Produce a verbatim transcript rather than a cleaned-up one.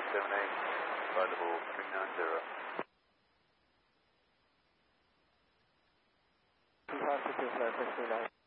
seven eight, flight level three nine zero. two five six zero, flight three nine.